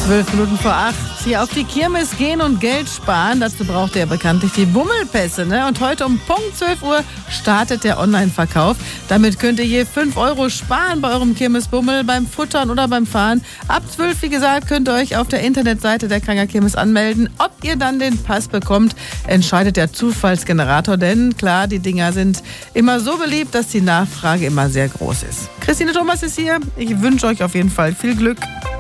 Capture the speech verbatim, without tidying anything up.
Zwölf Minuten vor acht. Hier auf die Kirmes gehen und Geld sparen. Dazu braucht ihr bekanntlich die Bummelpässe. Ne? Und heute um Punkt zwölf Uhr startet der Online-Verkauf. Damit könnt ihr je fünf Euro sparen bei eurem Kirmesbummel, beim Futtern oder beim Fahren. Ab zwölf, wie gesagt, könnt ihr euch auf der Internetseite der Kranger Kirmes anmelden. Ob ihr dann den Pass bekommt, entscheidet der Zufallsgenerator. Denn klar, die Dinger sind immer so beliebt, dass die Nachfrage immer sehr groß ist. Christine Thomas ist hier. Ich wünsche euch auf jeden Fall viel Glück.